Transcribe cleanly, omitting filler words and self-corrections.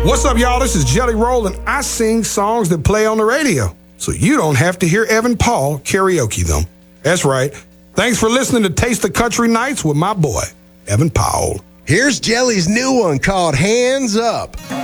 What's up, y'all? This is Jelly Roll, and I sing songs that play on the radio, so you don't have to hear Evan Paul karaoke them. That's right. Thanks for listening to Taste the Country Nights with my boy, Evan Paul. Here's Jelly's new one called Hands Up.